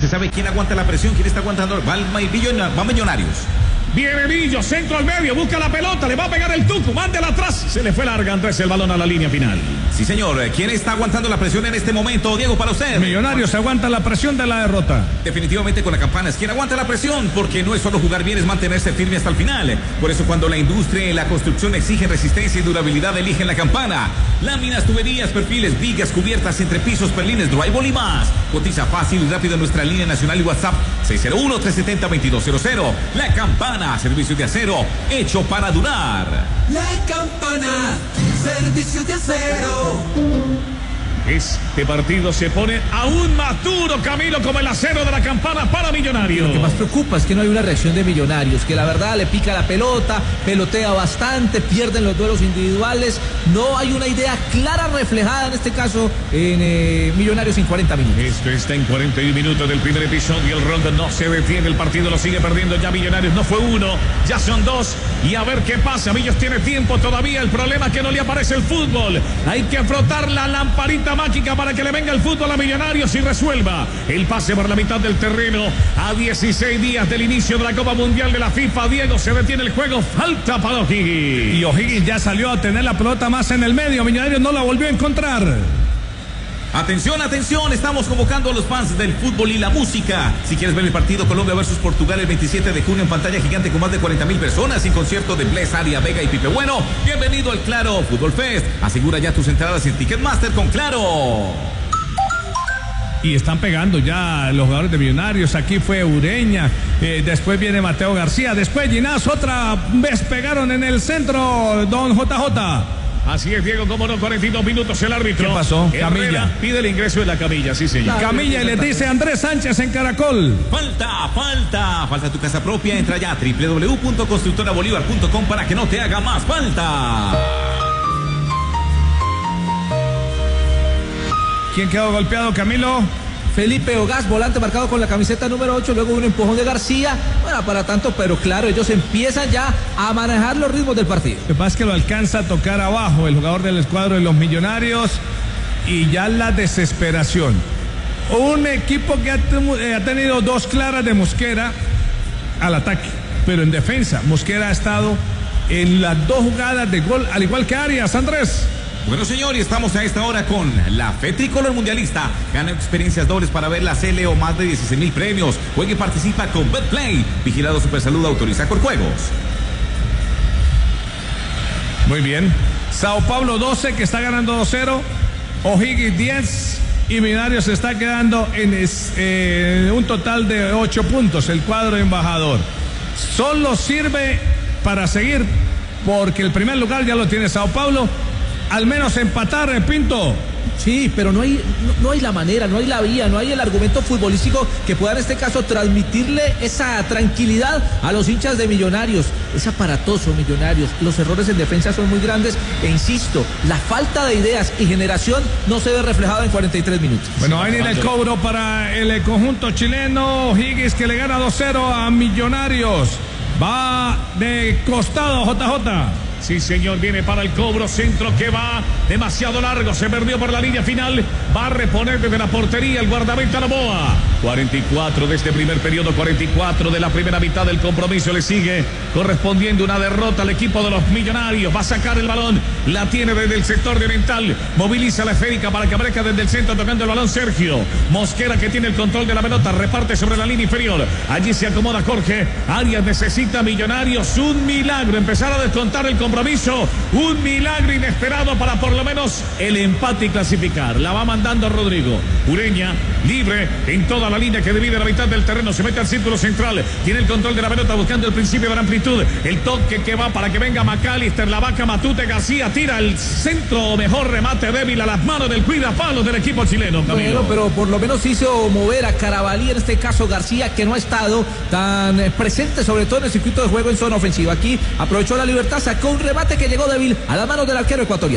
¿Usted sabe quién aguanta la presión? ¿Quién está aguantando? Va Millonarios. Viene Villo, centro al medio, busca la pelota, le va a pegar el tuco, mándela atrás. Se le fue larga Andrés el balón a la línea final. Sí, señor. ¿Quién está aguantando la presión en este momento, Diego, para usted? Millonarios aguanta la presión de la derrota. Definitivamente con la campana es quien aguanta la presión, porque no es solo jugar bien, es mantenerse firme hasta el final. Por eso cuando la industria y la construcción exigen resistencia y durabilidad, eligen la campana. Láminas, tuberías, perfiles, vigas, cubiertas, entrepisos, perlines, drywall y más. Cotiza fácil y rápido en nuestra línea nacional y WhatsApp 601-370-2200. La campana, servicio de acero hecho para durar. La campana, servicio de acero. Este partido se pone aún más duro, Camilo, como el acero de la campana para Millonarios. Lo que más preocupa es que no hay una reacción de Millonarios, que la verdad le pica la pelota, pelotea bastante, pierden los duelos individuales. No hay una idea clara reflejada en este caso en Millonarios en 40 minutos. Esto está en 41 minutos del primer episodio. El rondo no se detiene, el partido lo sigue perdiendo ya Millonarios. No fue uno, ya son dos. Y a ver qué pasa. Millos tiene tiempo todavía. El problema es que no le aparece el fútbol. Hay que frotar la lamparita mágica para que le venga el fútbol a Millonarios y resuelva el pase por la mitad del terreno. A 16 días del inicio de la Copa Mundial de la FIFA, Diego, se detiene el juego. Falta para O'Higgins. Y O'Higgins ya salió a tener la pelota más en el medio. Millonarios no la volvió a encontrar. Atención, atención, estamos convocando a los fans del fútbol y la música. Si quieres ver el partido Colombia versus Portugal el 27 de junio en pantalla gigante con más de 40,000 personas, sin concierto de Bless, Aria, Vega y Pipe Bueno, bienvenido al Claro Fútbol Fest. Asegura ya tus entradas en Ticketmaster con Claro. Y están pegando ya los jugadores de Millonarios. Aquí fue Ureña, después viene Mateo García, después Ginás, otra vez pegaron en el centro, don JJ. Así es, Diego, como no, 42 minutos el árbitro. ¿Qué pasó? Herrera Camilla pide el ingreso de la camilla, sí señor. Camilla y le dice Andrés Sánchez en Caracol. Falta tu casa propia. Entra ya a www.constructorabolívar.com para que no te haga más falta. ¿Quién quedó golpeado, Camilo? Felipe Ogaz, volante marcado con la camiseta número 8, luego un empujón de García. Bueno, para tanto, pero claro, ellos empiezan ya a manejar los ritmos del partido. Lo que pasa es que lo alcanza a tocar abajo el jugador del escuadro de los Millonarios y ya la desesperación. Un equipo que ha tenido dos claras de Mosquera al ataque, pero en defensa Mosquera ha estado en las dos jugadas de gol, al igual que Arias, Andrés. Bueno, señor, y estamos a esta hora con la Fe Tricolor Mundialista. Gana experiencias dobles para ver la CL o más de 16,000 premios. Juega y participa con Betplay. Vigilado Supersalud, autoriza Corjuegos. Muy bien. Sao Paulo 12, que está ganando 2-0. O'Higgins 10. Y Millonarios se está quedando en un total de 8 puntos. El cuadro embajador. Solo sirve para seguir, porque el primer lugar ya lo tiene Sao Paulo. Al menos empatar, Pinto. Sí, pero no hay la manera, no hay la vía, no hay el argumento futbolístico que pueda en este caso transmitirle esa tranquilidad a los hinchas de Millonarios. Es aparatoso Millonarios, los errores en defensa son muy grandes e insisto, la falta de ideas y generación no se ve reflejado en 43 minutos. Bueno, ahí viene el cobro para el conjunto chileno. Higgins que le gana 2-0 a Millonarios. Va de costado, JJ. Sí, señor, viene para el cobro, centro que va demasiado largo, se perdió por la línea final, va a reponer desde la portería el guardameta Novoa. 44 de este primer periodo, 44 de la primera mitad del compromiso, le sigue correspondiendo una derrota al equipo de los Millonarios. Va a sacar el balón, la tiene desde el sector de oriental, moviliza la esférica para que aparezca desde el centro tocando el balón Sergio Mosquera, que tiene el control de la pelota, reparte sobre la línea inferior, allí se acomoda Jorge Arias. Necesita Millonarios un milagro, empezar a descontar el compromiso, un milagro inesperado para por lo menos el empate y clasificar. La va mandando Rodrigo Ureña, libre en toda la línea que divide la mitad del terreno, se mete al círculo central, tiene el control de la pelota buscando el principio de la amplitud, el toque que va para que venga McAllister, la vaca Matute, García tira el centro, mejor remate débil a las manos del cuidapalos del equipo chileno. Bueno, pero por lo menos hizo mover a Carabalí, en este caso García, que no ha estado tan presente sobre todo en el circuito de juego en zona ofensiva. Aquí aprovechó la libertad, sacó un remate que llegó débil a las manos del arquero ecuatoriano. Se va a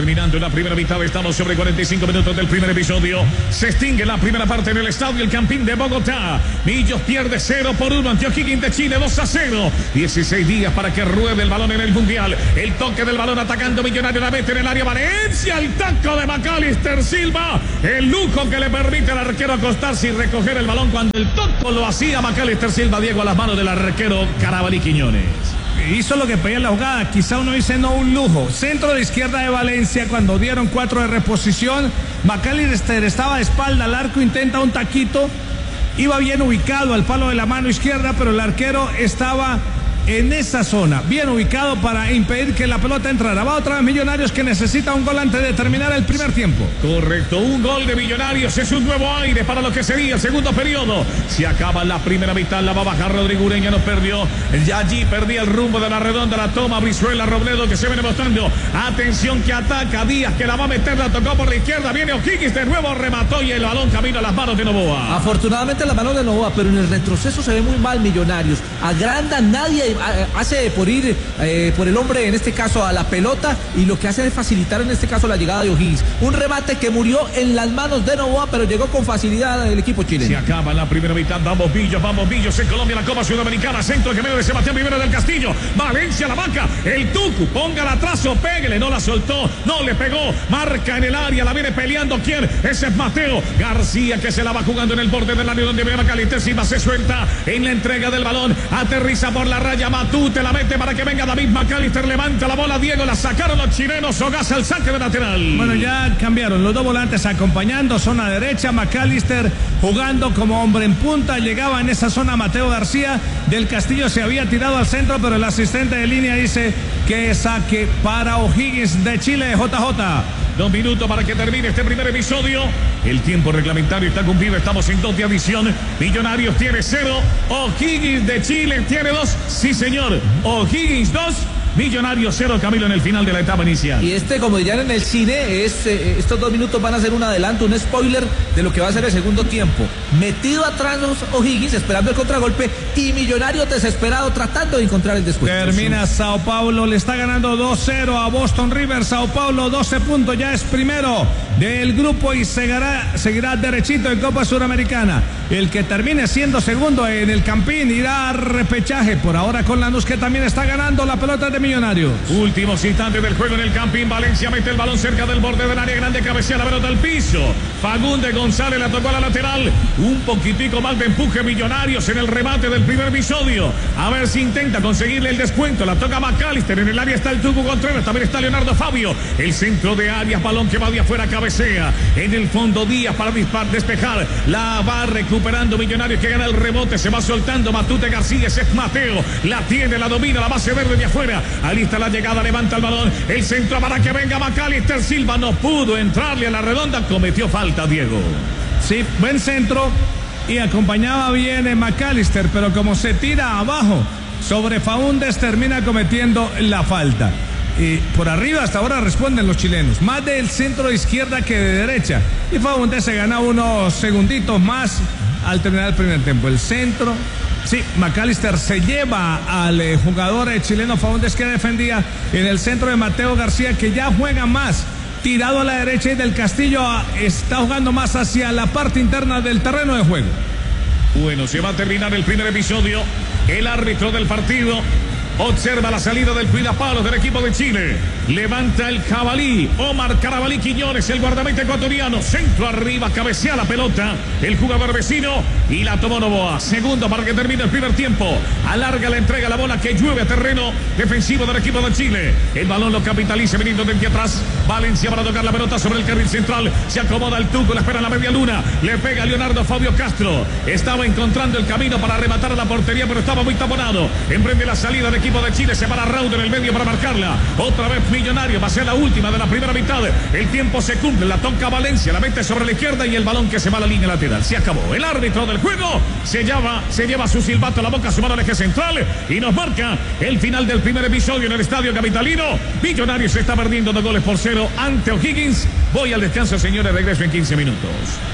terminando la primera mitad. Estamos sobre 45 minutos del primer episodio. Se extingue la primera parte en el estadio El Campín de Bogotá. Millos pierde 0-1 ante O'Higgins de Chile, 2-0. 16 días para que ruede el balón en el Mundial. El toque del balón atacando Millonario, la mete en el área Valencia. El taco de Macalister Silva. El lujo que le permite al arquero acostarse y recoger el balón cuando el toco lo hacía Macalister Silva. Diego a las manos del arquero Carabalí Quiñones. Hizo lo que pedía la jugada, quizá uno dice no un lujo. Centro de izquierda de Valencia, cuando dieron 4 de reposición, Macalister estaba de espalda al arco, intenta un taquito, iba bien ubicado al palo de la mano izquierda, pero el arquero estaba en esa zona, bien ubicado para impedir que la pelota entrara. Va otra vez Millonarios, que necesita un gol antes de terminar el primer tiempo. Correcto, un gol de Millonarios es un nuevo aire para lo que sería el segundo periodo. Se acaba la primera mitad, la va a bajar Rodrigo Ureña, no perdió. Ya allí perdía el rumbo de la redonda, la toma Brizuela, Robledo que se viene mostrando. Atención que ataca Díaz, que la va a meter, la tocó por la izquierda, viene O'Higgins de nuevo, remató y el balón camina a las manos de Novoa. Afortunadamente las manos de Novoa, pero en el retroceso se ve muy mal Millonarios. Agranda, nadie hace por ir por el hombre, en este caso a la pelota, y lo que hace es facilitar en este caso la llegada de O'Higgins. Un remate que murió en las manos de Novoa, pero llegó con facilidad el equipo chileno. Se acaba la primera mitad, vamos Billos en Colombia, la Copa Sudamericana, centro que medio de Sebastián Rivera del Castillo, Valencia la vaca, el Tucu, póngala atrás o péguele, no la soltó, no le pegó, marca en el área, la viene peleando, ¿quién? Ese es Mateo García, que se la va jugando en el borde del área donde viene Macalister Silva, se suelta en la entrega del balón, aterriza por la raya, Matute la mete para que venga David Macalister, levanta la bola, Diego, la sacaron los chilenos, Ogasa el saque de lateral. Bueno, ya cambiaron los dos volantes acompañando, zona derecha, Macalister jugando como hombre en punta, llegaba en esa zona Mateo García, del Castillo se había tirado al centro, pero el asistente de línea dice que saque para O'Higgins de Chile, JJ. 2 minutos para que termine este primer episodio. El tiempo reglamentario está cumplido. Estamos en 2 de adición. Millonarios tiene 0. O'Higgins de Chile tiene 2. Sí, señor. O'Higgins 2. Millonarios 0, Camilo, en el final de la etapa inicial. Y como dirían en el cine, estos 2 minutos van a ser un adelanto, un spoiler de lo que va a ser el segundo tiempo. Metido atrás los O'Higgins, esperando el contragolpe, y Millonarios desesperado tratando de encontrar el descuento. Termina Sao Paulo, le está ganando 2-0 a Boston River. Sao Paulo 12 puntos, ya es primero del grupo y seguirá derechito en Copa Suramericana. El que termine siendo segundo en el Campín irá a repechaje. Por ahora con Lanús, que también está ganando la pelota de Millonarios. Últimos instantes del juego en el Campín. Valencia mete el balón cerca del borde del área grande, cabecea la pelota al piso. Fagundes González la tocó a la lateral. Un poquitico más de empuje Millonarios en el remate del primer episodio. A ver si intenta conseguirle el descuento. La toca Macalister. En el área está el Tucu Contreras. También está Leonardo Fabio. El centro de Arias. Balón que va de afuera. Cabecea. En el fondo Díaz para despejar. La va recuperando Millonarios, que gana el rebote. Se va soltando Matute García. Ese es Mateo. La tiene, la domina. La base verde de afuera. Alista la llegada. Levanta el balón. El centro para que venga Macalister Silva. No pudo entrarle a la redonda. Cometió falta, Diego. Sí, buen centro. Y acompañaba bien Macalister, pero como se tira abajo sobre Faúndez, termina cometiendo la falta. Y por arriba hasta ahora responden los chilenos, más del centro de izquierda que de derecha. Y Faúndez se gana unos segunditos más al terminar el primer tiempo. El centro, sí, Macalister se lleva al jugador chileno Faúndez, que defendía en el centro de Mateo García, que ya juega más tirado a la derecha, y del Castillo está jugando más hacia la parte interna del terreno de juego. Bueno, se va a terminar el primer episodio. El árbitro del partido observa la salida del cuidapalos del equipo de Chile. Levanta el jabalí. Omar Carabalí Quiñones, el guardameta ecuatoriano. Centro arriba, cabecea la pelota el jugador vecino y la tomó Novoa. Segundo para que termine el primer tiempo. Alarga la entrega, la bola que llueve a terreno defensivo del equipo de Chile. El balón lo capitaliza viniendo desde atrás. Valencia para tocar la pelota sobre el carril central. Se acomoda el Tuco, la espera en la media luna. Le pega a Leonardo Fabio Castro. Estaba encontrando el camino para rematar a la portería, pero estaba muy taponado. Emprende la salida del equipo de Chile. Se para Raúl en el medio para marcarla. Otra vez Millonario. Va a ser la última de la primera mitad. El tiempo se cumple. La toca Valencia. La mete sobre la izquierda y el balón que se va a la línea lateral. Se acabó. El árbitro del juego se lleva su silbato a la boca, su mano al eje central y nos marca el final del primer episodio en el estadio capitalino. Millonarios se está perdiendo 2-0 ante O'Higgins. Voy al descanso, señores. Regreso en 15 minutos.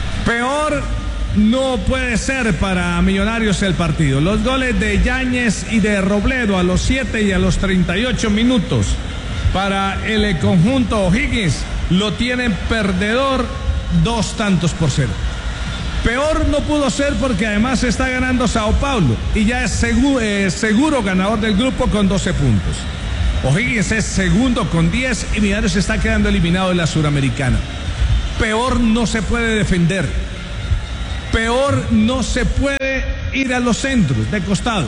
Peor no puede ser para Millonarios el partido. Los goles de Yáñez y de Robledo a los 7 y a los 38 minutos. para el conjunto O'Higgins. Lo tienen perdedor 2-0. Peor no pudo ser porque además está ganando Sao Paulo y ya es seguro ganador del grupo con 12 puntos. O'Higgins es segundo con 10 y Millonarios está quedando eliminado de la Suramericana. Peor no se puede defender. Peor no se puede ir a los centros de costado.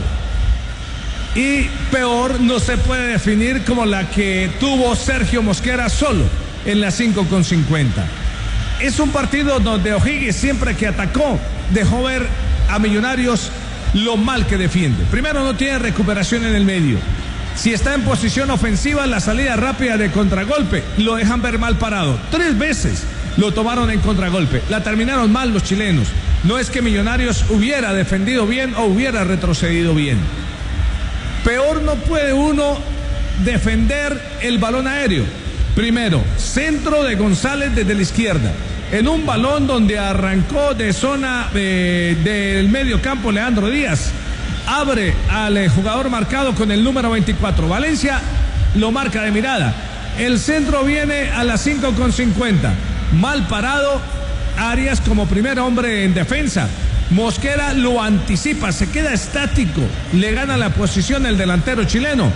Y peor no se puede definir como la que tuvo Sergio Mosquera solo en la 5:50. Es un partido donde O'Higgins siempre que atacó dejó ver a Millonarios lo mal que defiende. Primero, no tiene recuperación en el medio. Si está en posición ofensiva, la salida rápida de contragolpe lo dejan ver mal parado. 3 veces lo tomaron en contragolpe. La terminaron mal los chilenos. No es que Millonarios hubiera defendido bien o hubiera retrocedido bien. Peor no puede uno defender el balón aéreo. Primero, centro de González desde la izquierda. En un balón donde arrancó de zona del medio campo Leandro Díaz. Abre al jugador marcado con el número 24. Valencia lo marca de mirada. El centro viene a las 5:50. Mal parado Arias como primer hombre en defensa. Mosquera lo anticipa, se queda estático. Le gana la posición el delantero chileno.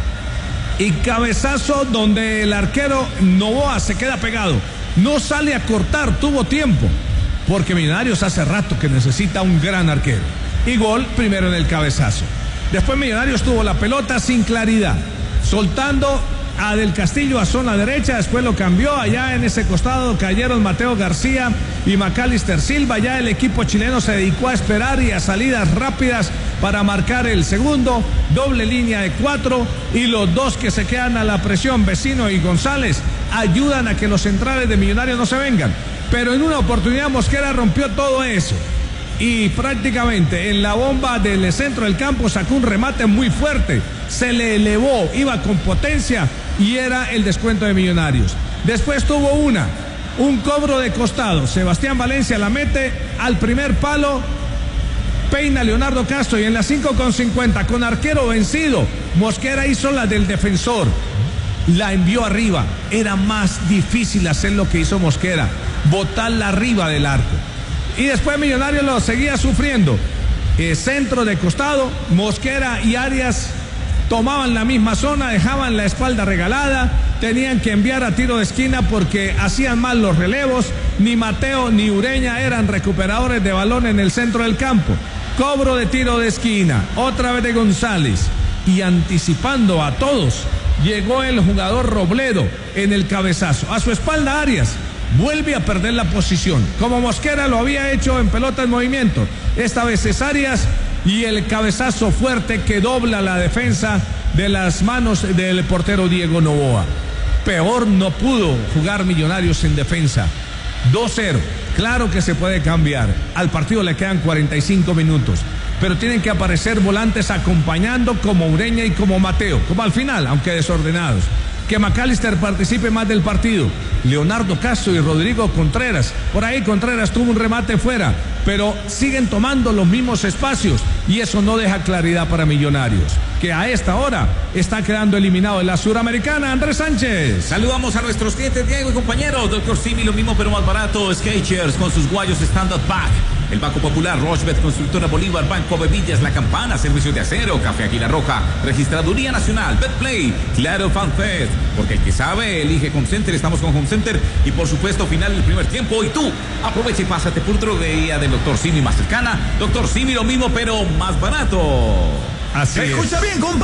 Y cabezazo donde el arquero Novoa se queda pegado. No sale a cortar, tuvo tiempo. Porque Millonarios hace rato que necesita un gran arquero. Y gol primero en el cabezazo. Después Millonarios tuvo la pelota sin claridad, soltando a Del Castillo a zona derecha, después lo cambió. Allá en ese costado cayeron Mateo García y Macalister Silva. Ya el equipo chileno se dedicó a esperar y a salidas rápidas para marcar el segundo. Doble línea de 4 y los dos que se quedan a la presión, Vecino y González, ayudan a que los centrales de Millonarios no se vengan. Pero en una oportunidad Mosquera rompió todo eso. Y prácticamente en la bomba del centro del campo sacó un remate muy fuerte, se le elevó, iba con potencia y era el descuento de Millonarios. Después tuvo un cobro de costado, Sebastián Valencia la mete al primer palo, peina Leonardo Castro y en la 5:50 con arquero vencido, Mosquera hizo la del defensor, la envió arriba. Era más difícil hacer lo que hizo Mosquera, botarla arriba del arco. Y después Millonarios lo seguía sufriendo. Centro de costado, Mosquera y Arias tomaban la misma zona, dejaban la espalda regalada, tenían que enviar a tiro de esquina porque hacían mal los relevos. Ni Mateo ni Ureña eran recuperadores de balón en el centro del campo. Cobro de tiro de esquina, otra vez de González. Y anticipando a todos, llegó el jugador Robledo en el cabezazo. A su espalda Arias. Vuelve a perder la posición, como Mosquera lo había hecho en pelota en movimiento. Esta vez es Arias y el cabezazo fuerte que dobla la defensa de las manos del portero Diego Novoa. Peor no pudo jugar Millonarios en defensa. 2-0, claro que se puede cambiar. Al partido le quedan 45 minutos, pero tienen que aparecer volantes acompañando como Ureña y como Mateo, como al final, aunque desordenados. Que Macalister participe más del partido. Leonardo Castro y Rodrigo Contreras. Por ahí Contreras tuvo un remate fuera, pero siguen tomando los mismos espacios y eso no deja claridad para Millonarios, que a esta hora está quedando eliminado en la Suramericana. Andrés Sánchez. Saludamos a nuestros clientes, Diego y compañeros. Doctor Simi, lo mismo pero más barato. Skechers con sus guayos Standard Pack. El Banco Popular, Rochbet, Constructora Bolívar, Banco Bevillas, La Campana, Servicios de Acero, Café Águila Roja, Registraduría Nacional, Betplay, Claro FanFest, porque el que sabe elige Home Center. Estamos con Home Center y por supuesto final del primer tiempo. Y tú, aprovecha y pásate por droguería del Doctor Simi más cercana. Doctor Simi, lo mismo pero más barato. Así es. Escucha bien, compadre.